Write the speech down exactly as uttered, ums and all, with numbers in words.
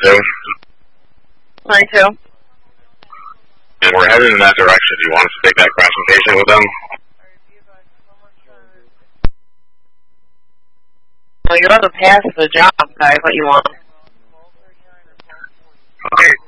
twenty-two. twenty-two. And we're headed in that direction. Do you want us to take that confrontation with them? Well, you're on the pass of the job, guys. What you want? Okay.